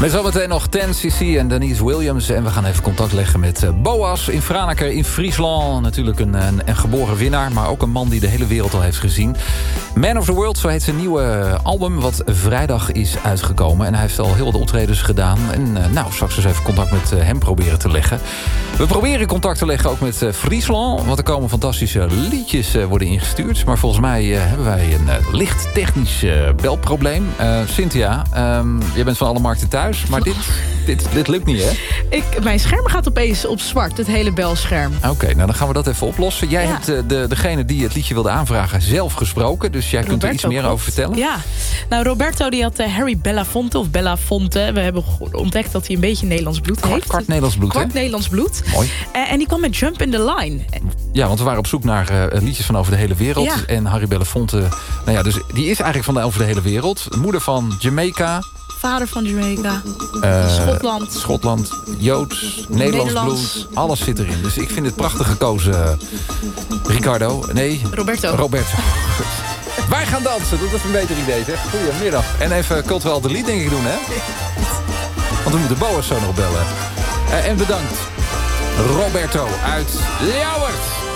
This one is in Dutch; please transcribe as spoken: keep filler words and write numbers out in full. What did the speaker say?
Met zometeen nog ten C C en Denise Williams. En we gaan even contact leggen met Boas in Franeker in Friesland. Natuurlijk een, een, een geboren winnaar, maar ook een man die de hele wereld al heeft gezien. Man of the World, zo heet zijn nieuwe album, wat vrijdag is uitgekomen. En hij heeft al heel wat optredens gedaan. En nou, straks eens even contact met hem proberen te leggen. We proberen contact te leggen ook met Friesland. Want er komen fantastische liedjes worden ingestuurd. Maar volgens mij hebben wij een licht technisch belprobleem. Uh, Cynthia, um, jij bent van alle markten thuis. Maar dit, dit, dit lukt niet, hè? Ik, mijn scherm gaat opeens op zwart, het hele belscherm. Oké, okay, nou dan gaan we dat even oplossen. Jij ja. hebt de, de, degene die het liedje wilde aanvragen zelf gesproken. Dus jij Roberto, kunt er iets meer klopt. over vertellen. Ja, nou Roberto die had uh, Harry Belafonte of Belafonte. We hebben ontdekt dat hij een beetje Nederlands bloed Kwart, heeft. kwart Nederlands bloed, Kwart hè? Nederlands bloed. Mooi. Uh, en die kwam met Jump in the Line. Ja, want we waren op zoek naar uh, liedjes van over de hele wereld. Ja. En Harry Belafonte, nou ja, dus die is eigenlijk van de over de hele wereld. Moeder van Jamaica. Vader van Jamaica. Uh, Schotland. Schotland, Joods, Nederlands, Nederlands bloed. Alles zit erin. Dus ik vind het prachtig gekozen, uh, Ricardo. Nee, Roberto. Roberto. Wij gaan dansen, dat is een beter idee, zeg. Goedemiddag. En even cultureel de lied, denk ik, doen, hè? Want we moeten Boas zo nog bellen. Uh, en bedankt, Roberto uit Ljouwert.